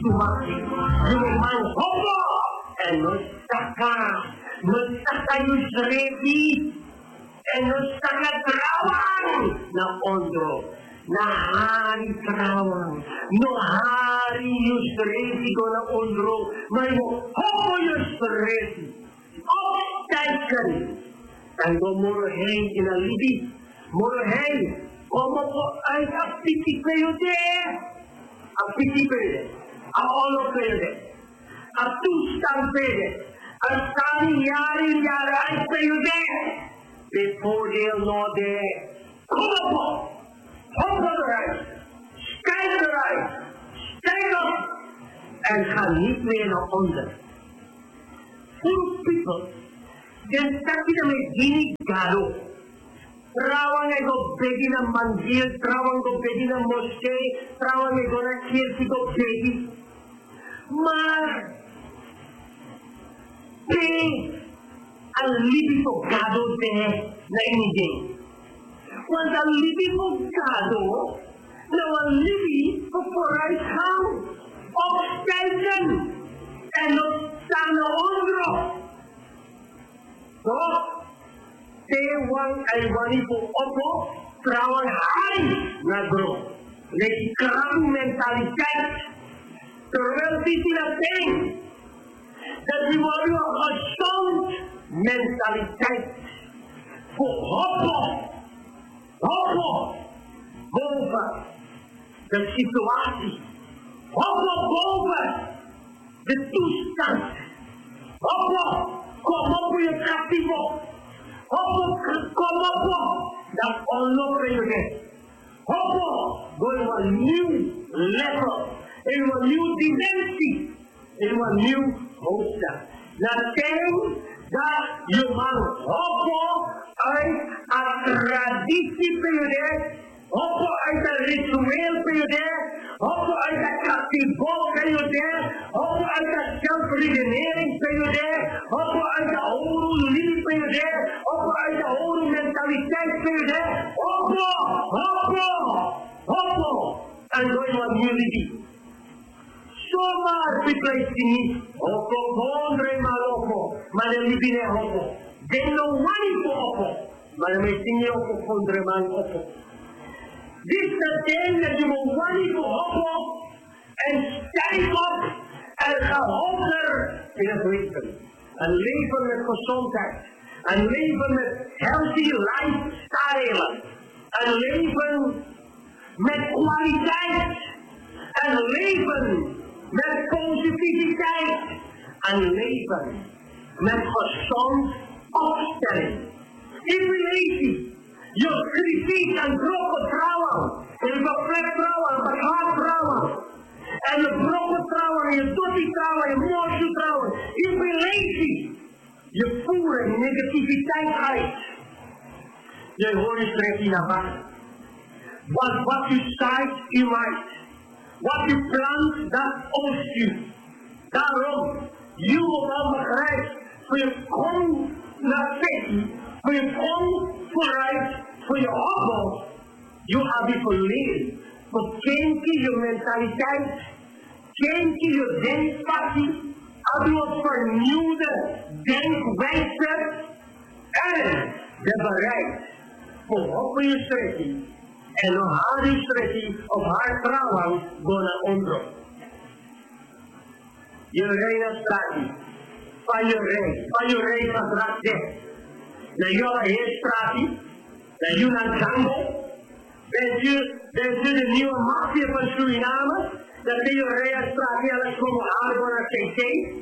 Tumaki, lumang hopo, nustaka yung srepi, nustaka trawang na ondro, na hari trawang, no hari yung srepi ko na ondro, may mo hopo yung srepi, optaikan, ang gumuraheng inalibi, muraheng, como po ay apiti kayo ang olo pwede, ang tusang pwede, ang sangyari-yaray pwede, before they'll know the kumapo, hold the right, stand the right, stand up, and hanip mo yan ang onda. Full people, then sakit na may ginigalo, Trawang ay go begi ng manggil, trawang go begi ng moske, trawang ay go na kirsi go begi. Ang libi po gado de na inigay. Wanda ang libi po gado, na ang libi po poray kang obstation, and sana ondro. So, Tewang ay wali po opo, trawang hari na bro. Nagkarang mentalitet. Terwel titinating. That we want to have a strong mentalitet. Po opo. Boven de situatie. Boven de toestand. Kom op je captivo. Kom op, dat onloopregel. Go in a new level, in a new dimensie, in a new hoofdstuk. Natin dat je man uit een traditieperiode, uit een ritueelperiode, uit een captivo-periode, uit een zelfregeneringsperiode, uit een oude liefperiode, uit een oude mentaliteitsperiode, en door wat jullie zomaar betreft niet, honderd maal maar de liefde hoppo. They know why for hoppo, maar de meeste niet honderd maal hoppo. This is the thing that you will worry for hoppo and stand up en geholpen in het leven. Een leven met gezondheid. Een leven met healthy lifestyle. Een leven met kwaliteit. Een leven met positiviteit. Een leven met gezond opstelling. In relatie. Je kritiek en grote trouwen. En je beplekt trouwen, en behaart trouwen. En je grote trouwen, en je dotie trouwen, en je mooie trouwen. In relatie. Je voert negativiteit uit. Je horizon in naar buiten. Wat je zaait, je maait. Wat je plant, dat oogst je. Daarom, je moet al begrijpen, voor je kom naar zitten, voor je kom vooruit, voor je opbouw, je hebt je verleden. Change je mentaliteit, change je denkpassie, heb je een vernieuwde denkwijze en de bereid voor op je strekking en op haar strekking of haar trouwen gaan naar onder. Je rijdt straat, van je rijdt van straat zegt. Na jouw heerstraat, na jouw Nambo, bent u de nieuwe mafia van Suriname, dat je rijstraat alles komen halen naar CC.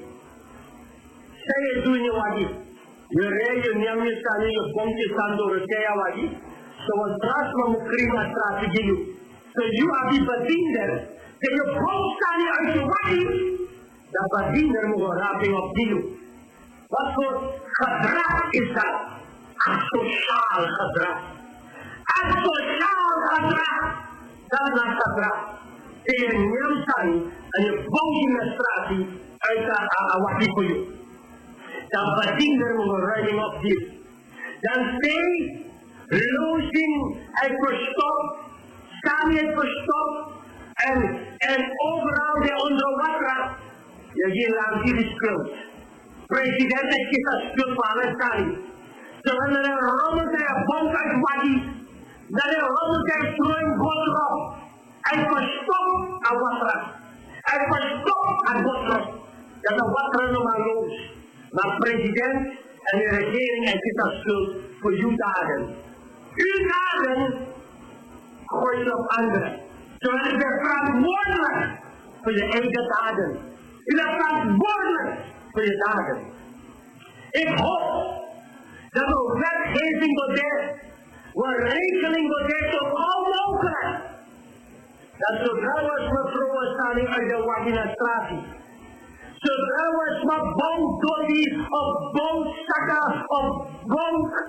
Zij het doen je wat je. Je rijdt je niet staan in je bonkje staan door het kei wat je. Zoals straks maar moet krijgen straat te doen. So you have die bediender, dat je bonkje staan uit je wat je. Dat bediender moet een raping op die doen. Wat voor gedrag is dat? Asociaal gedrag. Asociaal gedrag. Dat is gedrag. Je neemt zijn en je administratie uit de wakkie voor je. Dan verdient er een ruiming op dit. Dan steeds losing en verstopt. Samen verstopt. En overal de onder water. Je laat die de schuld. President heeft gezegd schuld van Palestijn. Terwijl er een rommel zijn bonk uit Wadi. Dat er rommel zijn strooien boterop. Hij verstopt aan water. Hij verstopt aan boterop. Dat is water normaal los. Maar president en de regering heeft gezegd schuld voor uw dagen. Uw dagen gooit je op anderen. Terwijl u bent verantwoordelijk voor je eigen dagen. U bent verantwoordelijk voor je dagen. Ik hoop dat er wetgeving wordt, waar rekening wordt tot onmogelijk. Dat zodra we mevrouw staan uit de administratie. Zodra we maar bonk door die of bonk zakken of bonk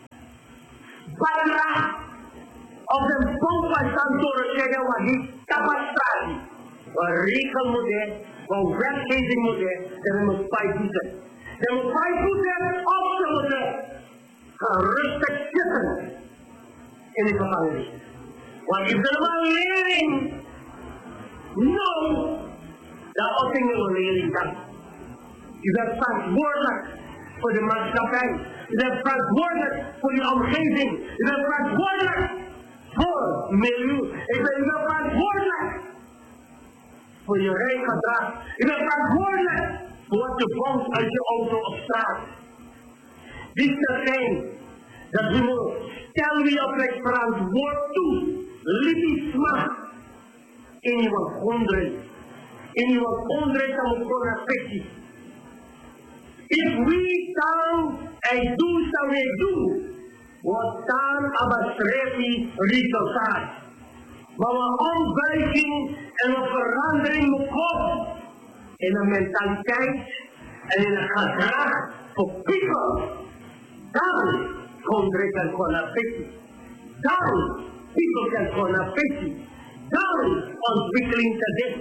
badra. Of de bonk was dan door het zeggen wat die capacitatie. Waar regel moet waar wetgeving moet dat we moet 5 voeten. Dat we 5 voeten op te moeten. Rustig zitten in de gevangenis. Want if er wel lering, no, dat ook niet een lering kan. Je bent verantwoordelijk voor de maatschappij. Je bent verantwoordelijk voor je omgeving. Je bent verantwoordelijk voor milieu. Je bent verantwoordelijk voor je rijgedrag. Je bent verantwoordelijk voor wat je vangt uit je auto op straat. Dit is hetgeen dat we moeten. Stel wie op het verantwoord toe. Liefie smaak in je honderd. In je honderd dan moet gewoon affectie. If we can en doen zou we doen. Wat dan abastrefi resultaat. Maar een ombuiging en een verandering moet komen. In een mentaliteit en in een gedrag voor people. Dan honderd kan gewoon affectie. Dan people can gewoon affectie. Dan ontwikkeling te dit.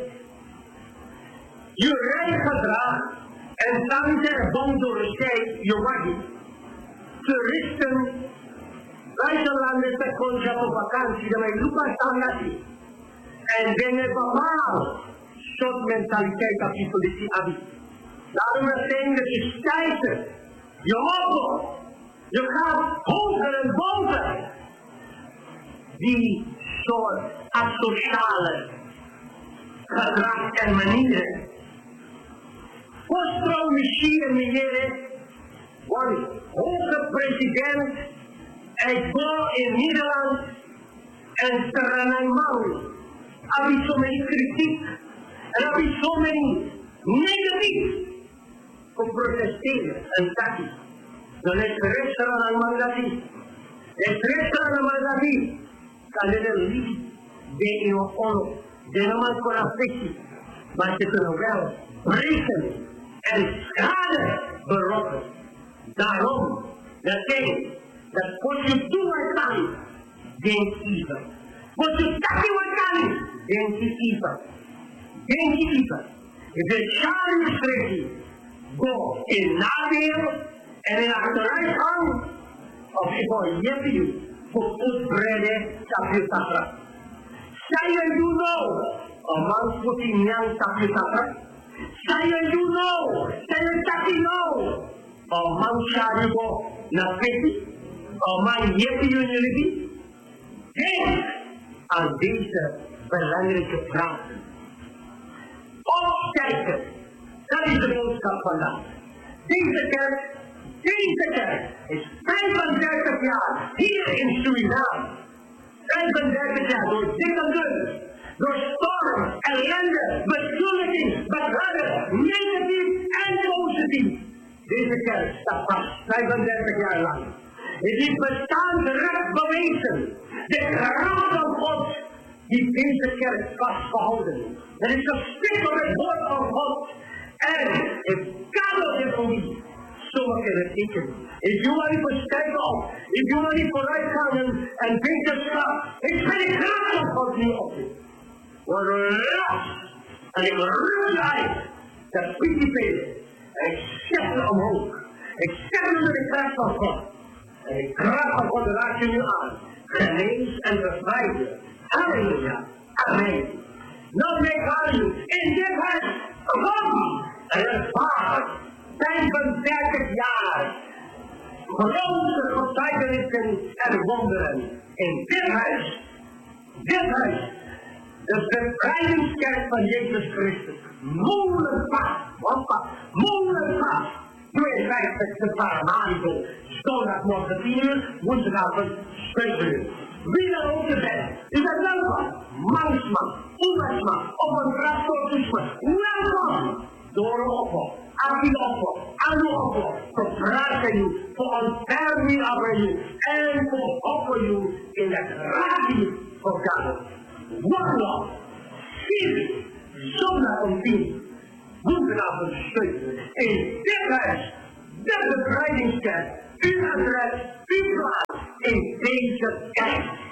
Je rijgedrag en dan zijn bang door de zee, je waggie. Toeristen, buitenlanders met concept op vakantie, dat wij lopen staan laten. En dingen bepaald, soort mentaliteit op die politie hebben. Daarom is het dat je stijgt, je hoopt, je gaat hoger en boven. Die soort asociale gedrag en manieren. Postrouw misschien en meneer, want hoge president in Nederland en Suriname heb je zo many kritiek en heb je zo many negatief om protesteren en takkie. Dan is de restaurant Mandati. Het restaurant Mandati kan je lief de in oorlog. De naman kon affectie, maar ze kunnen wel breken en schade berokken. Daarom, dat ding, dat wat je doet wat kan, denk evil. Wat je takkie wat kan, denk evil. Denk evil. If je schade schrijft, go in nadeel en in achteruitgang, of je voor je voor uitbreiden, dat je dat. Saya you know, among putting young tapitaka. Saya you know, saya taki know, among sharibo na peti, among yepi unity. Denk aan deze belangrijke vraag. Opkijken, dat is de boodschap vandaag. Deze kerk is 35 jaar hier in Suriname. 35 jaar door dik en dun, door storm, ellende, beschuldiging, bedrijven, negatief en positief. Deze kerk staat vast 35 jaar lang. Het is bestaansrecht bewezen. De kracht van God die deze kerk vastgehouden. Het is gesticht op het woord van God. En het kan op dit moment zomaar kunnen tekenen. If you want to stijgen op, if you want to vooruitgaan en wetenschap, ik ben de kracht van God niet op dit. Wat last en ik roep uit dat principe. En ik zet het omhoog. Ik zet het met de kracht van God. En de kracht van God raakt je nu aan. Genees en bevrijden. Halleluja. Amen. nog meer value in dit huis. Kom en ervaar 35 jaar grote getuigenissen en wonderen in dit huis. Dit huis. De bevrijdingskerk van Jezus Christus. Molenpaas. 52e Paramaribo. Zondagmorgen 10 uur, woensdagavond 7 uur. Wie dan ook te zijn, is dat welkom. Mansman, Oemersman, op een tractortoesman. Welkom. Door Oppo, Aki Oppo, Anu Oppo. To praten u, to ontfermen u over u. En to hoppen u in het radio programma. Woordelijk, Syrië, zondag om 10. Woensdagavond 7 uur. In dit huis, de bevrijdingskerk. Uw adres, uw plaats in deze kerk.